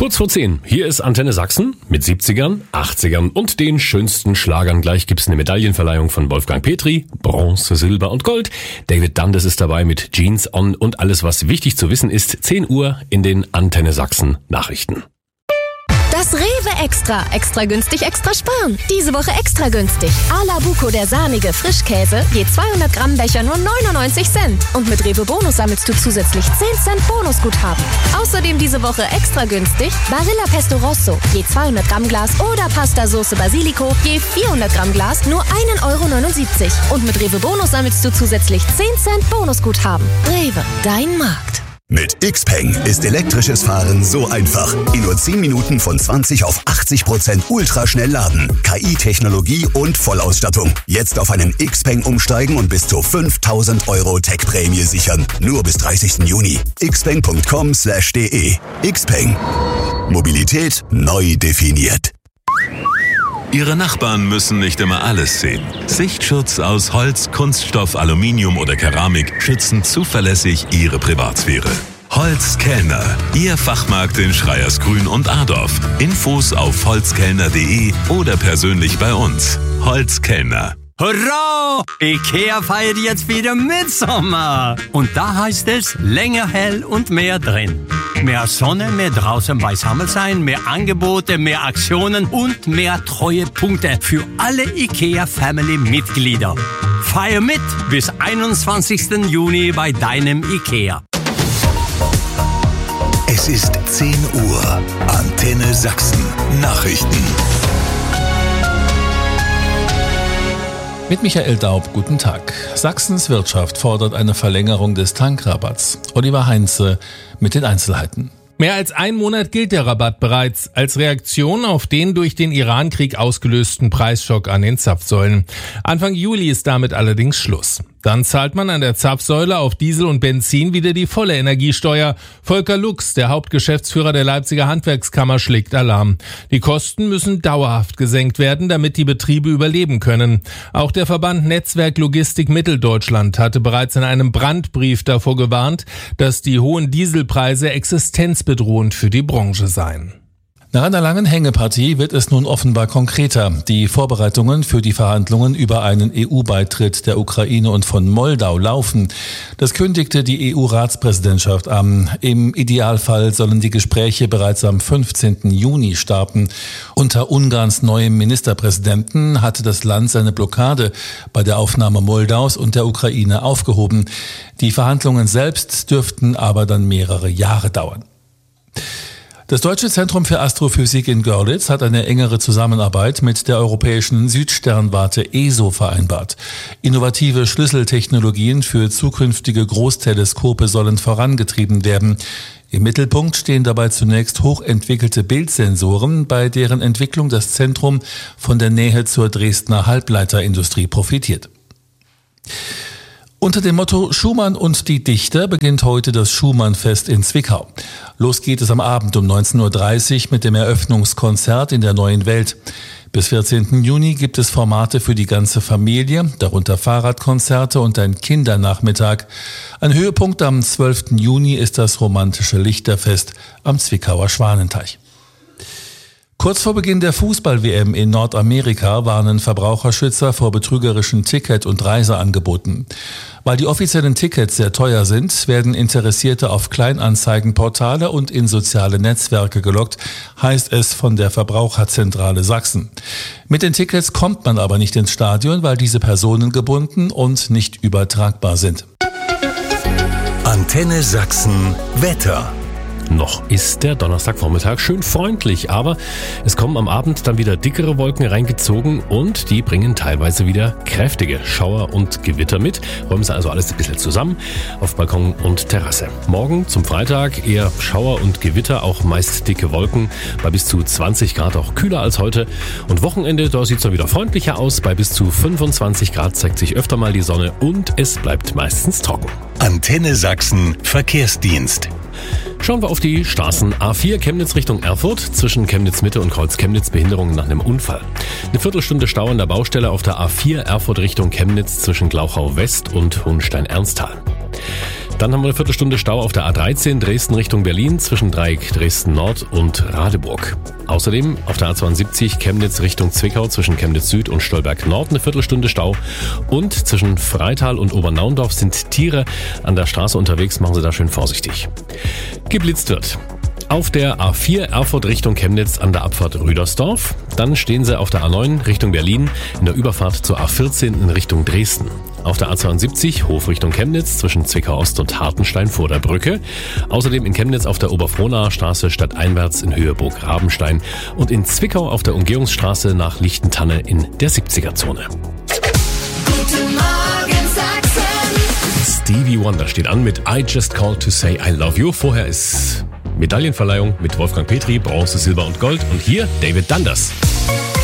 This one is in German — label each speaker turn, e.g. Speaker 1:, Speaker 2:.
Speaker 1: Kurz vor 10, hier ist Antenne Sachsen mit 70ern, 80ern und den schönsten Schlagern. Gleich gibt's eine Medaillenverleihung von Wolfgang Petri, Bronze, Silber und Gold. David Dundas ist dabei mit Jeans On und alles, was wichtig zu wissen ist, 10 Uhr in den Antenne Sachsen Nachrichten.
Speaker 2: Das Rewe Extra. Extra günstig, extra sparen. Diese Woche extra günstig. A la Buco, der sahnige Frischkäse, je 200 Gramm Becher nur 99 Cent. Und mit Rewe Bonus sammelst du zusätzlich 10 Cent Bonusguthaben. Außerdem diese Woche extra günstig Barilla Pesto Rosso, je 200 Gramm Glas oder Pasta Sauce Basilico, je 400 Gramm Glas nur 1,79 €. Und mit Rewe Bonus sammelst du zusätzlich 10 Cent Bonusguthaben. Rewe, dein Markt.
Speaker 3: Mit Xpeng ist elektrisches Fahren so einfach. In nur 10 Minuten von 20 auf 80% ultraschnell laden. KI-Technologie und Vollausstattung. Jetzt auf einen Xpeng umsteigen und bis zu 5.000 € Tech-Prämie sichern. Nur bis 30. Juni. xpeng.com/de. Xpeng. Mobilität neu definiert.
Speaker 4: Ihre Nachbarn müssen nicht immer alles sehen. Sichtschutz aus Holz, Kunststoff, Aluminium oder Keramik schützen zuverlässig Ihre Privatsphäre. Holzkellner, Ihr Fachmarkt in Schreiersgrün und Adorf. Infos auf holzkellner.de oder persönlich bei uns. Holzkellner.
Speaker 5: Hurra! IKEA feiert jetzt wieder Mitsommer. Und da heißt es länger hell und mehr drin. Mehr Sonne, mehr draußen beisammen sein, mehr Angebote, mehr Aktionen und mehr Treuepunkte für alle IKEA-Family-Mitglieder. Feier mit bis 21. Juni bei deinem IKEA.
Speaker 3: Es ist 10 Uhr. Antenne Sachsen. Nachrichten.
Speaker 6: Mit Michael Daub, guten Tag. Sachsens Wirtschaft fordert eine Verlängerung des Tankrabatts. Oliver Heinze mit den Einzelheiten.
Speaker 7: Mehr als 1 Monat gilt der Rabatt bereits als Reaktion auf den durch den Irankrieg ausgelösten Preisschock an den Zapfsäulen. Anfang Juli ist damit allerdings Schluss. Dann zahlt man an der Zapfsäule auf Diesel und Benzin wieder die volle Energiesteuer. Volker Lux, der Hauptgeschäftsführer der Leipziger Handwerkskammer, schlägt Alarm. Die Kosten müssen dauerhaft gesenkt werden, damit die Betriebe überleben können. Auch der Verband Netzwerk Logistik Mitteldeutschland hatte bereits in einem Brandbrief davor gewarnt, dass die hohen Dieselpreise existenzbedrohend für die Branche seien.
Speaker 6: Nach einer langen Hängepartie wird es nun offenbar konkreter. Die Vorbereitungen für die Verhandlungen über einen EU-Beitritt der Ukraine und von Moldau laufen. Das kündigte die EU-Ratspräsidentschaft an. Im Idealfall sollen die Gespräche bereits am 15. Juni starten. Unter Ungarns neuem Ministerpräsidenten hatte das Land seine Blockade bei der Aufnahme Moldaus und der Ukraine aufgehoben. Die Verhandlungen selbst dürften aber dann mehrere Jahre dauern. Das Deutsche Zentrum für Astrophysik in Görlitz hat eine engere Zusammenarbeit mit der europäischen Südsternwarte ESO vereinbart. Innovative Schlüsseltechnologien für zukünftige Großteleskope sollen vorangetrieben werden. Im Mittelpunkt stehen dabei zunächst hochentwickelte Bildsensoren, bei deren Entwicklung das Zentrum von der Nähe zur Dresdner Halbleiterindustrie profitiert. Unter dem Motto Schumann und die Dichter beginnt heute das Schumann-Fest in Zwickau. Los geht es am Abend um 19.30 Uhr mit dem Eröffnungskonzert in der Neuen Welt. Bis 14. Juni gibt es Formate für die ganze Familie, darunter Fahrradkonzerte und ein Kindernachmittag. Ein Höhepunkt am 12. Juni ist das romantische Lichterfest am Zwickauer Schwanenteich. Kurz vor Beginn der Fußball-WM in Nordamerika warnen Verbraucherschützer vor betrügerischen Ticket- und Reiseangeboten. Weil die offiziellen Tickets sehr teuer sind, werden Interessierte auf Kleinanzeigenportale und in soziale Netzwerke gelockt, heißt es von der Verbraucherzentrale Sachsen. Mit den Tickets kommt man aber nicht ins Stadion, weil diese personengebunden und nicht übertragbar sind.
Speaker 3: Antenne Sachsen Wetter.
Speaker 1: Noch ist der Donnerstagvormittag schön freundlich, aber es kommen am Abend dann wieder dickere Wolken reingezogen und die bringen teilweise wieder kräftige Schauer und Gewitter mit. Räumen sie also alles ein bisschen zusammen auf Balkon und Terrasse. Morgen zum Freitag eher Schauer und Gewitter, auch meist dicke Wolken, bei bis zu 20 Grad auch kühler als heute. Und Wochenende, da sieht es dann wieder freundlicher aus, bei bis zu 25 Grad zeigt sich öfter mal die Sonne und es bleibt meistens trocken.
Speaker 3: Antenne Sachsen Verkehrsdienst.
Speaker 1: Schauen wir auf die Straßen. A4 Chemnitz Richtung Erfurt. Zwischen Chemnitz Mitte und Kreuz Chemnitz Behinderungen nach einem Unfall. Eine Viertelstunde Stau an der Baustelle auf der A4 Erfurt Richtung Chemnitz zwischen Glauchau West und Hohenstein-Ernsthal. Dann haben wir eine Viertelstunde Stau auf der A13 Dresden Richtung Berlin zwischen Dreieck Dresden Nord und Radeburg. Außerdem auf der A72 Chemnitz Richtung Zwickau zwischen Chemnitz Süd und Stolberg Nord eine Viertelstunde Stau. Und zwischen Freital und Obernaundorf sind Tiere an der Straße unterwegs, machen Sie da schön vorsichtig. Geblitzt wird auf der A4 Erfurt Richtung Chemnitz an der Abfahrt Rüdersdorf. Dann stehen Sie auf der A9 Richtung Berlin in der Überfahrt zur A14 in Richtung Dresden. Auf der A72 Hof Richtung Chemnitz zwischen Zwickau Ost und Hartenstein vor der Brücke. Außerdem in Chemnitz auf der Oberfrohnaer Straße stadteinwärts in Höhe Burg Rabenstein und in Zwickau auf der Umgehungsstraße nach Lichtentanne in der 70er-Zone.
Speaker 8: Guten Morgen, Sachsen.
Speaker 1: Stevie Wonder steht an mit I Just Called to Say I Love You. Vorher ist Medaillenverleihung mit Wolfgang Petri, Bronze, Silber und Gold. Und hier David Dundas.